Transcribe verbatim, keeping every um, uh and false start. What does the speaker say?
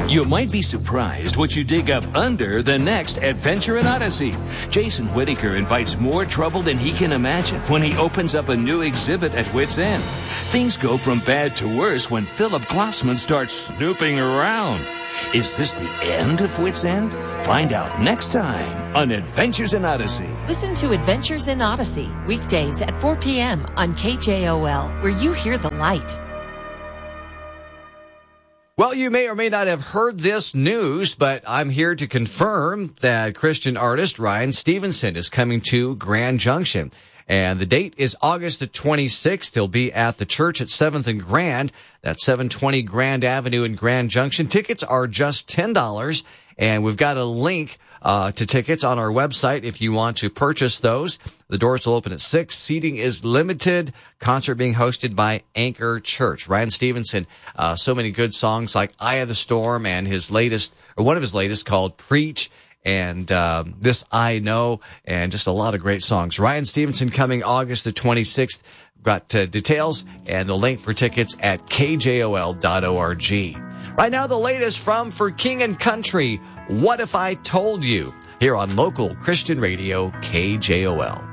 You might be surprised what you dig up under the next Adventure in Odyssey. Jason Whittaker invites more trouble than he can imagine when he opens up a new exhibit at Wits End. Things go from bad to worse when Philip Glossman starts snooping around. Is this the end of Wits End? Find out next time on Adventures in Odyssey. Listen to Adventures in Odyssey, weekdays at four p.m. on K J O L, where you hear the light. Well, you may or may not have heard this news, but I'm here to confirm that Christian artist Ryan Stevenson is coming to Grand Junction. And the date is August the twenty-sixth. He'll be at the church at seventh and Grand. That's seven twenty Grand Avenue in Grand Junction. Tickets are just ten dollars. And we've got a link uh to tickets on our website if you want to purchase those. The doors will open at six. Seating is limited. Concert being hosted by Anchor Church. Ryan Stevenson, uh so many good songs like Eye of the Storm and his latest, or one of his latest called Preach, and um, This I Know, and just a lot of great songs. Ryan Stevenson coming August the twenty-sixth. Got uh, details and the link for tickets at K J O L dot org. Right now, the latest from For King and Country, What If I Told You, here on local Christian radio K J O L.